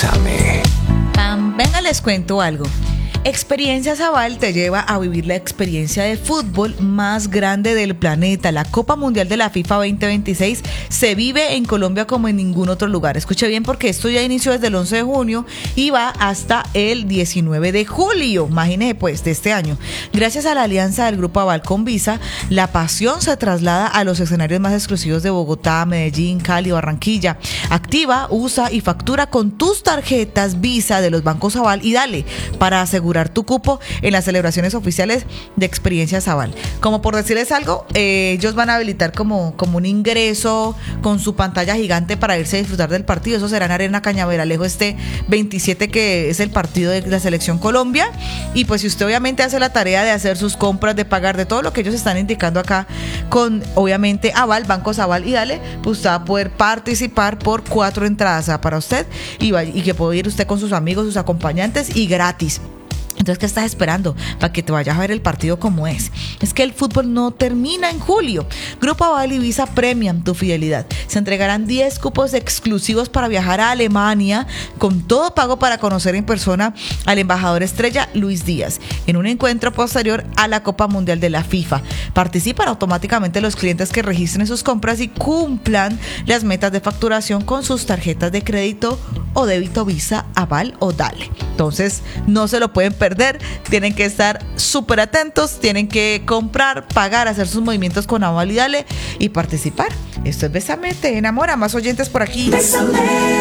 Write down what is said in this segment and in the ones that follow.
Bésame. Venga, les cuento algo. Experiencias Aval te lleva a vivir la experiencia de fútbol más grande del planeta. La Copa Mundial de la FIFA 2026 se vive en Colombia como en ningún otro lugar. Escuche bien, porque esto ya inició desde el 11 de junio y va hasta el 19 de julio. Imagínese pues, de este año. Gracias a la alianza del Grupo Aval con Visa, la pasión se traslada a los escenarios más exclusivos de Bogotá, Medellín, Cali, Barranquilla. Activa, usa y factura con tus tarjetas Visa de los bancos Aval y dale para asegurar tu cupo en las celebraciones oficiales de Experiencias Aval. Como por decirles algo, ellos van a habilitar como un ingreso con su pantalla gigante para irse a disfrutar del partido. Eso será en Arena Cañaveralejo este 27, que es el partido de la Selección Colombia. Y pues si usted obviamente hace la tarea de hacer sus compras, de pagar, de todo lo que ellos están indicando acá con obviamente Aval, Bancos Aval y Dale, pues usted va a poder participar por 4 entradas para usted y que puede ir usted con sus amigos, sus acompañantes y gratis. Entonces, ¿qué estás esperando para que te vayas a ver el partido como es? Es que el fútbol no termina en julio. Grupo Aval y Visa premian tu fidelidad. Se entregarán 10 cupos exclusivos para viajar a Alemania, con todo pago, para conocer en persona al embajador estrella Luis Díaz, en un encuentro posterior a la Copa Mundial de la FIFA. Participan automáticamente los clientes que registren sus compras y cumplan las metas de facturación con sus tarjetas de crédito o débito Visa, Aval o Dale. Entonces, no se lo pueden perder, tienen que estar súper atentos, tienen que comprar, pagar, hacer sus movimientos con Aval y Dale y participar. Esto es Bésame, te enamora. Más oyentes por aquí. Bésame.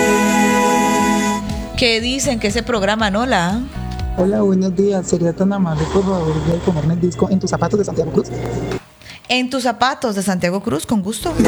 ¿Qué dicen? Que ese programa, ¿no? Hola, buenos días. ¿Sería tan amable, por favor, de ponerme el disco En tus zapatos de Santiago Cruz? En tus zapatos de Santiago Cruz, con gusto.